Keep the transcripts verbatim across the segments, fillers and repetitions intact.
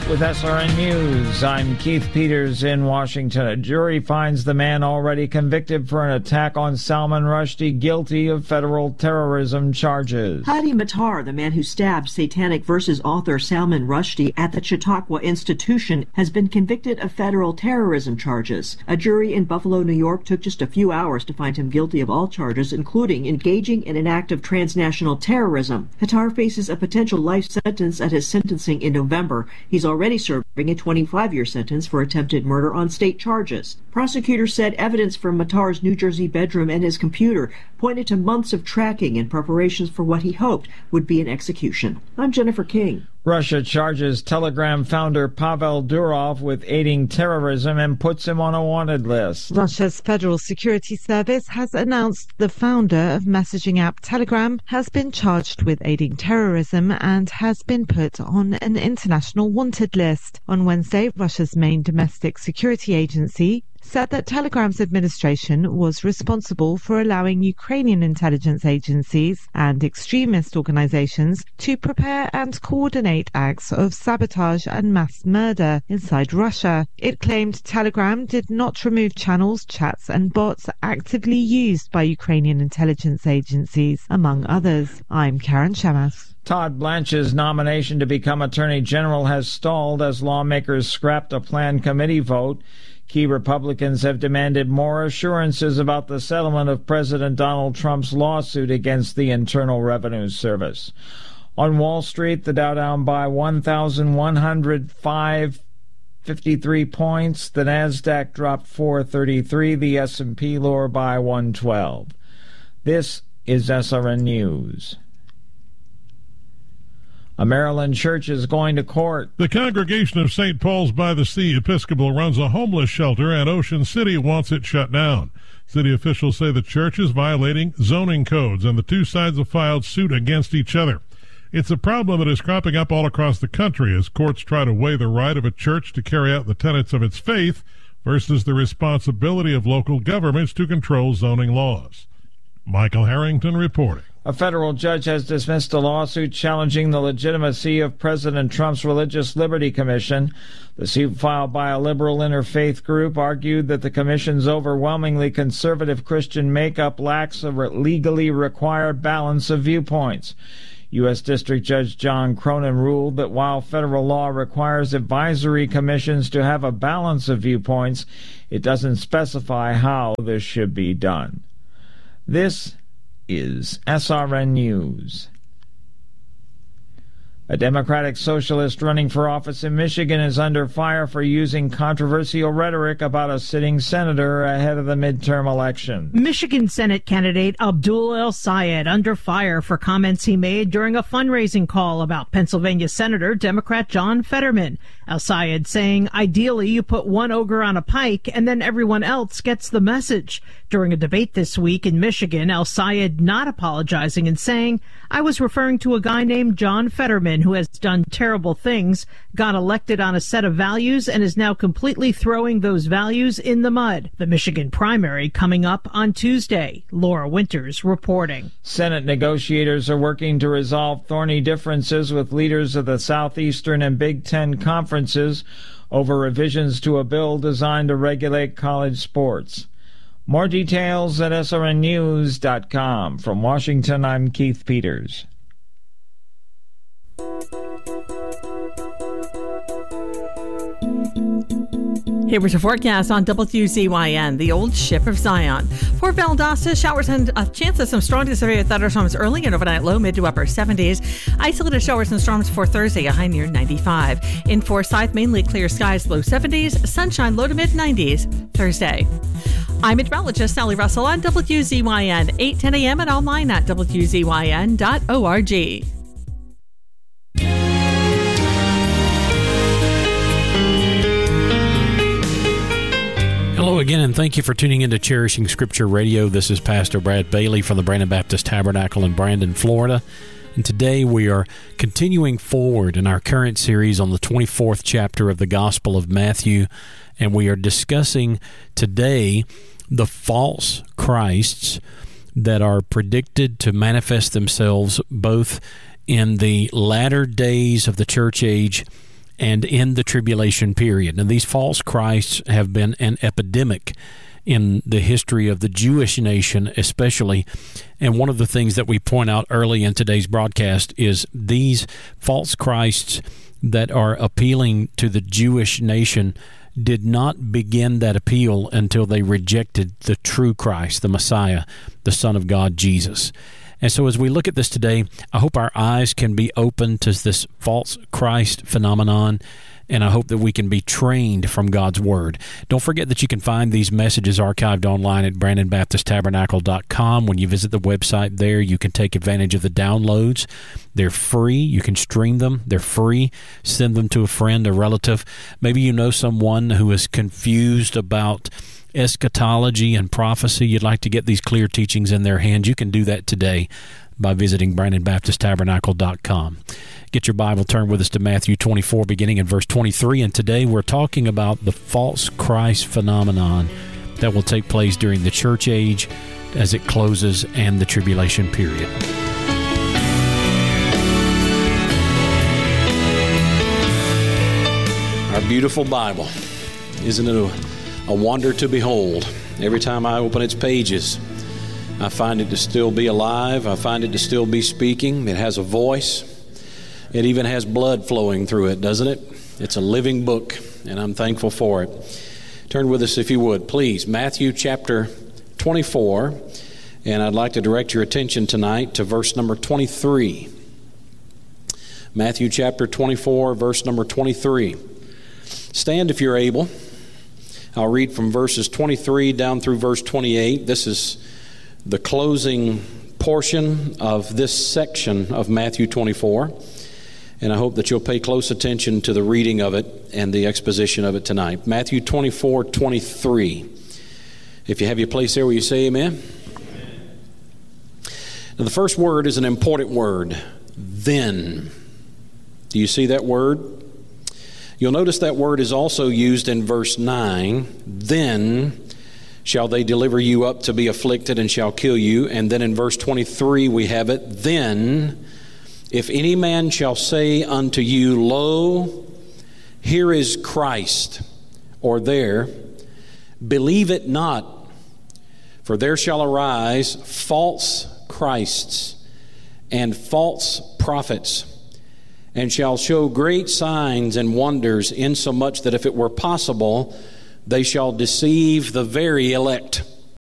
With S R N News, I'm Keith Peters in Washington. A jury finds the man already convicted for an attack on Salman Rushdie guilty of federal terrorism charges. Hadi Matar, the man who stabbed Satanic Verses author Salman Rushdie at the Chautauqua Institution, has been convicted of federal terrorism charges. A jury in Buffalo, New York took just a few hours to find him guilty of all charges, including engaging in an act of transnational terrorism. Matar faces a potential life sentence at his sentencing in November. He's already already serving a twenty-five-year sentence for attempted murder on state charges. Prosecutors said evidence from Matar's New Jersey bedroom and his computer pointed to months of tracking in preparations for what he hoped would be an execution. I'm Jennifer King. Russia charges Telegram founder Pavel Durov with aiding terrorism and puts him on a wanted list. Russia's Federal Security Service has announced the founder of messaging app Telegram has been charged with aiding terrorism and has been put on an international wanted list. On Wednesday, Russia's main domestic security agency said that Telegram's administration was responsible for allowing Ukrainian intelligence agencies and extremist organizations to prepare and coordinate acts of sabotage and mass murder inside Russia. It claimed Telegram did not remove channels, chats and bots actively used by Ukrainian intelligence agencies, among others. I'm Karen Shemas. Todd Blanche's nomination to become Attorney General has stalled as lawmakers scrapped a planned committee vote. Key Republicans have demanded more assurances about the settlement of President Donald Trump's lawsuit against the Internal Revenue Service. On Wall Street, the Dow down by one thousand one hundred five point five three points. The Nasdaq dropped four thirty-three. The S and P lower by one twelve. This is S R N News. A Maryland church is going to court. The Congregation of Saint Paul's by the Sea Episcopal runs a homeless shelter, and Ocean City wants it shut down. City officials say the church is violating zoning codes, and the two sides have filed suit against each other. It's a problem that is cropping up all across the country as courts try to weigh the right of a church to carry out the tenets of its faith versus the responsibility of local governments to control zoning laws. Michael Harrington reporting. A federal judge has dismissed a lawsuit challenging the legitimacy of President Trump's Religious Liberty Commission. The suit filed by a liberal interfaith group argued that the commission's overwhelmingly conservative Christian makeup lacks a legally required balance of viewpoints. U S District Judge John Cronin ruled that while federal law requires advisory commissions to have a balance of viewpoints, it doesn't specify how this should be done. This is S R N News. A Democratic socialist running for office in Michigan is under fire for using controversial rhetoric about a sitting senator ahead of the midterm election. Michigan Senate candidate Abdul El-Sayed under fire for comments he made during a fundraising call about Pennsylvania Senator Democrat John Fetterman. El-Sayed saying, ideally you put one ogre on a pike and then everyone else gets the message. During a debate this week in Michigan, El-Sayed not apologizing and saying, I was referring to a guy named John Fetterman who has done terrible things, got elected on a set of values, and is now completely throwing those values in the mud. The Michigan primary coming up on Tuesday. Laura Winters reporting. Senate negotiators are working to resolve thorny differences with leaders of the Southeastern and Big Ten conferences over revisions to a bill designed to regulate college sports. More details at S R N news dot com. From Washington, I'm Keith Peters. Here was your forecast on W Z Y N, the old ship of Zion. For Valdosta, showers and a chance of some strong to severe thunderstorms early and overnight low, mid to upper seventies. Isolated showers and storms for Thursday, a high near ninety-five. In Forsyth, mainly clear skies, low seventies. Sunshine, low to mid nineties Thursday. I'm meteorologist Sally Russell on W Z Y N, eight ten a.m. and online at W Z Y N dot org. Hello again, and thank you for tuning in to Cherishing Scripture Radio. This is Pastor Brad Bailey from the Brandon Baptist Tabernacle in Brandon, Florida. And today we are continuing forward in our current series on the twenty-fourth chapter of the Gospel of Matthew, and we are discussing today the false Christs that are predicted to manifest themselves both in the latter days of the church age and in the tribulation period. And these false Christs have been an epidemic in the history of the Jewish nation especially. And one of the things that we point out early in today's broadcast is these false Christs that are appealing to the Jewish nation did not begin that appeal until they rejected the true Christ, the Messiah, the Son of God, Jesus. And so as we look at this today, I hope our eyes can be open to this false Christ phenomenon, and I hope that we can be trained from God's Word. Don't forget that you can find these messages archived online at brandon baptist tabernacle dot com. When you visit the website there, you can take advantage of the downloads. They're free. You can stream them. They're free. Send them to a friend, a relative. Maybe you know someone who is confused about eschatology and prophecy. You'd like to get these clear teachings in their hands. You can do that today by visiting brandon baptist tabernacle dot com. Get your Bible, turn with us to Matthew twenty-four, beginning in verse twenty-three, and today we're talking about the false Christ phenomenon that will take place during the church age as it closes and the tribulation period. Our beautiful Bible, isn't it a, a wonder to behold? Every time I open its pages, I find it to still be alive. I find it to still be speaking. It has a voice. It even has blood flowing through it, doesn't it? It's a living book, and I'm thankful for it. Turn with us, if you would, please. Matthew chapter twenty-four, and I'd like to direct your attention tonight to verse number twenty-three. Matthew chapter twenty-four, verse number twenty-three. Stand if you're able. I'll read from verses twenty-three down through verse twenty-eight. This is the closing portion of this section of Matthew twenty-four. And I hope that you'll pay close attention to the reading of it and the exposition of it tonight. Matthew twenty-four, twenty-three. If you have your place there, will you say amen? Amen. Now, the first word is an important word, then. Do you see that word? You'll notice that word is also used in verse nine. Then shall they deliver you up to be afflicted and shall kill you. And then in verse twenty-three we have it, then if any man shall say unto you, lo, here is Christ, or there, believe it not, for there shall arise false Christs and false prophets, and shall show great signs and wonders, insomuch that if it were possible, they shall deceive the very elect.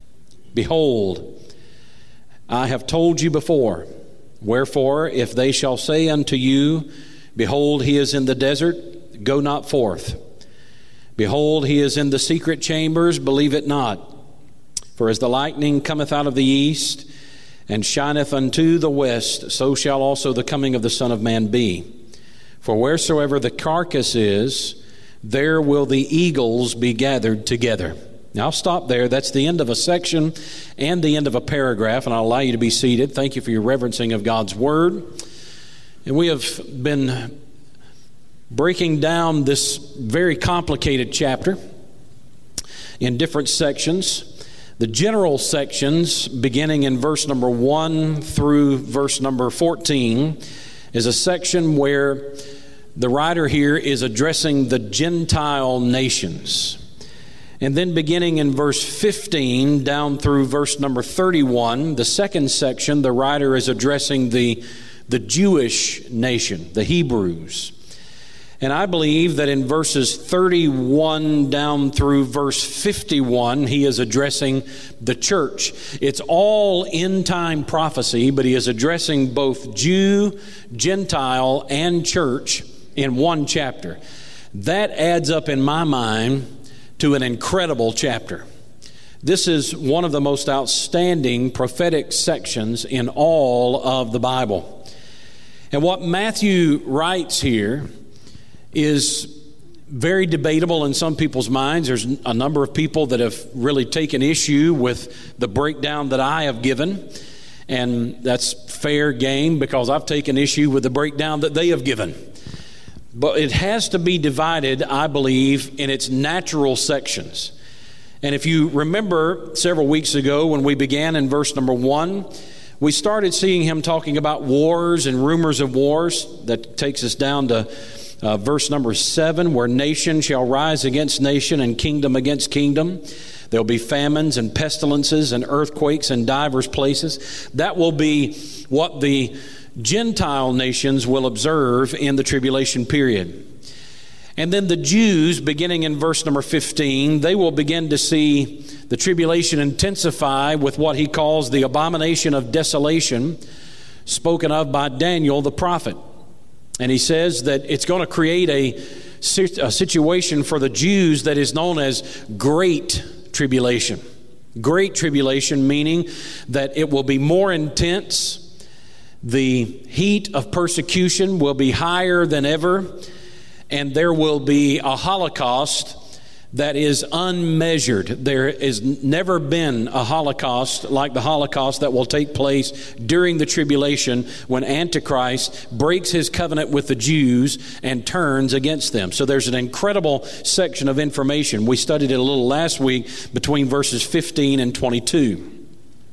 Behold, I have told you before. Wherefore, if they shall say unto you, behold, he is in the desert, go not forth. Behold, he is in the secret chambers, believe it not. For as the lightning cometh out of the east, and shineth unto the west, so shall also the coming of the Son of Man be. For wheresoever the carcass is, there will the eagles be gathered together. Now, I'll stop there. That's the end of a section and the end of a paragraph, and I'll allow you to be seated. Thank you for your reverencing of God's Word. And we have been breaking down this very complicated chapter in different sections. The general sections, beginning in verse number one through verse number fourteen, is a section where the writer here is addressing the Gentile nations. And then beginning in verse fifteen down through verse number thirty-one, the second section, the writer is addressing the, the Jewish nation, the Hebrews. And I believe that in verses thirty-one down through verse fifty-one, he is addressing the church. It's all end-time prophecy, but he is addressing both Jew, Gentile, and church in one chapter. That adds up in my mind to an incredible chapter. This is one of the most outstanding prophetic sections in all of the Bible. And what Matthew writes here is very debatable in some people's minds. There's a number of people that have really taken issue with the breakdown that I have given. And that's fair game, because I've taken issue with the breakdown that they have given. But it has to be divided, I believe, in its natural sections. And if you remember several weeks ago when we began in verse number one, we started seeing him talking about wars and rumors of wars. That takes us down to uh, verse number seven, where nation shall rise against nation and kingdom against kingdom. There'll be famines and pestilences and earthquakes in divers places. That will be what the Gentile nations will observe in the tribulation period. And then the Jews, beginning in verse number fifteen, they will begin to see the tribulation intensify with what he calls the abomination of desolation, spoken of by Daniel the prophet. And he says that it's going to create a, a situation for the Jews that is known as great tribulation. Great tribulation, meaning that it will be more intense. The heat of persecution will be higher than ever, and there will be a Holocaust that is unmeasured. There has never been a Holocaust like the Holocaust that will take place during the tribulation when Antichrist breaks his covenant with the Jews and turns against them. So there's an incredible section of information. We studied it a little last week between verses fifteen and twenty-two.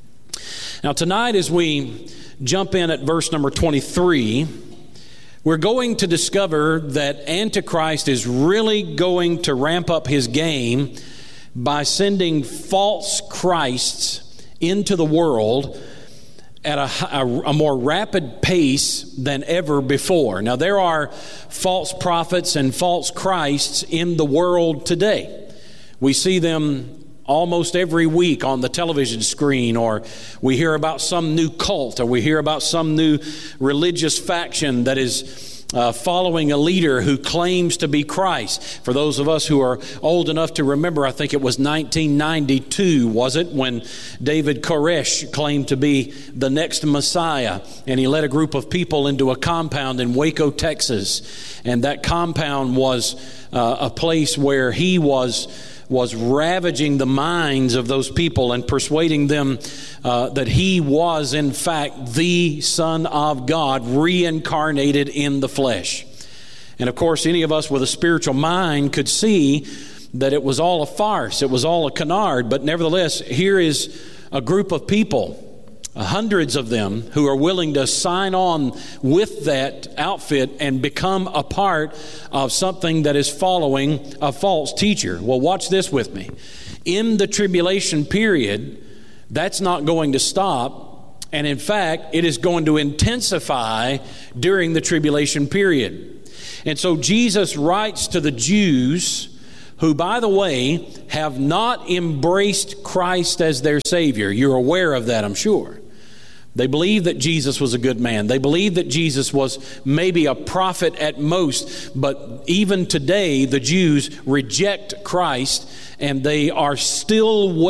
Now tonight, as we jump in at verse number twenty-three, we're going to discover that Antichrist is really going to ramp up his game by sending false Christs into the world at a, a, a more rapid pace than ever before. Now, there are false prophets and false Christs in the world today. We see them almost every week on the television screen, or we hear about some new cult, or we hear about some new religious faction that is uh, following a leader who claims to be Christ. For those of us who are old enough to remember, I think it was nineteen ninety-two, was it, when David Koresh claimed to be the next Messiah, and he led a group of people into a compound in Waco, Texas, and that compound was uh, a place where he was was ravaging the minds of those people and persuading them uh, that he was in fact the Son of God reincarnated in the flesh. And of course, any of us with a spiritual mind could see that it was all a farce, it was all a canard, but nevertheless, here is a group of people, hundreds of them, who are willing to sign on with that outfit and become a part of something that is following a false teacher. Well, watch this with me. In the tribulation period, that's not going to stop. And in fact, it is going to intensify during the tribulation period. And so Jesus writes to the Jews, who, by the way, have not embraced Christ as their Savior. You're aware of that, I'm sure. They believe that Jesus was a good man. They believe that Jesus was maybe a prophet at most. But even today, the Jews reject Christ, and they are still waiting